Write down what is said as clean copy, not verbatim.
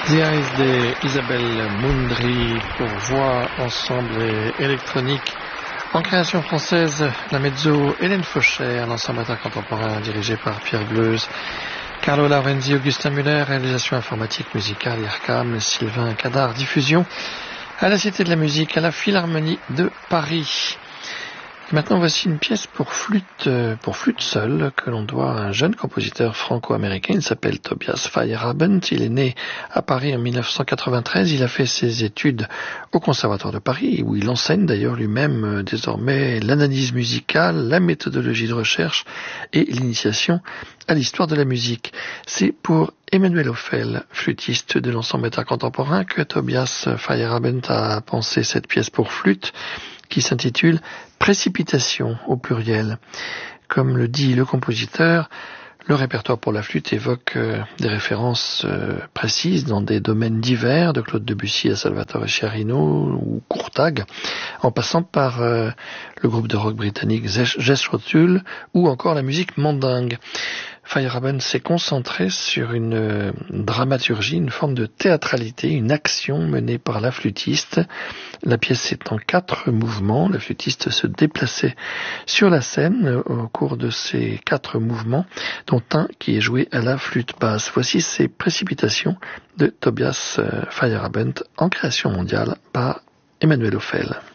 The Eyes de Isabelle Moundry pour voix, ensemble et électronique. En création française, la mezzo Hélène Faucher, l'ensemble intercontemporain dirigé par Pierre Bleuze, Carlo Laurenzi, Augustin Muller, réalisation informatique musicale, IRCAM, Sylvain Cadard, diffusion à la Cité de la Musique, à la Philharmonie de Paris. Et maintenant, voici une pièce pour flûte seule que l'on doit à un jeune compositeur franco-américain. Il s'appelle Tobias Feyerabend. Il est né à Paris en 1993. Il a fait ses études au Conservatoire de Paris, où il enseigne d'ailleurs lui-même désormais l'analyse musicale, la méthodologie de recherche et l'initiation à l'histoire de la musique. C'est pour Emmanuel Hoffel, flûtiste de l'ensemble intercontemporain, que Tobias Feyerabend a pensé cette pièce pour flûte, qui s'intitule Précipitation au pluriel. Comme le dit le compositeur, le répertoire pour la flûte évoque des références précises dans des domaines divers, de Claude Debussy à Salvatore Sciarrino ou Courtag, en passant par le groupe de rock britannique Jethro Tull ou encore la musique mandingue. Feyerabend s'est concentré sur une dramaturgie, une forme de théâtralité, une action menée par la flûtiste. La pièce est en 4 mouvements. La flûtiste se déplaçait sur la scène au cours de ces 4 mouvements, dont un qui est joué à la flûte basse. Voici ces précipitations de Tobias Feyerabend en création mondiale par Emmanuel Hoffel.